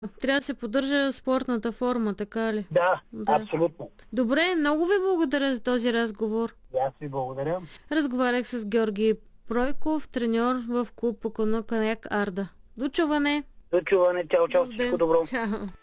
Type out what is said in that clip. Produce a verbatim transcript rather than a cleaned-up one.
Трябва да се поддържа спортната форма, така ли? Да, Да. абсолютно. Добре, много ви благодаря за този разговор. И аз ви благодаря. Разговарях с Георги Пройков, треньор в клуб по каноэ Арда. До чуване! До чуване, чао, чао, всичко добро. Чао!